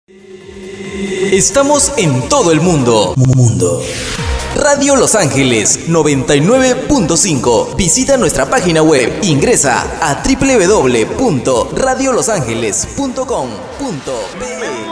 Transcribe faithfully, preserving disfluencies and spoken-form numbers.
Estamos en todo el mundo. Mundo. Radio Los Ángeles noventa y nueve punto cinco. Visita nuestra página web. Ingresa a doble u doble u doble u punto radio los ángeles punto com punto be.